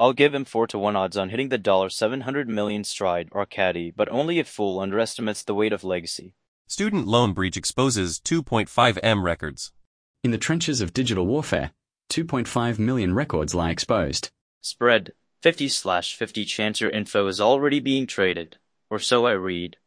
I'll give him 4-1 odds on hitting the $700 million stride or caddy, but only if fool underestimates the weight of legacy. Student loan breach exposes 2.5M records. In the trenches of digital warfare, 2.5 million records lie exposed. Spread 50/50 chance your info is already being traded, or so I read.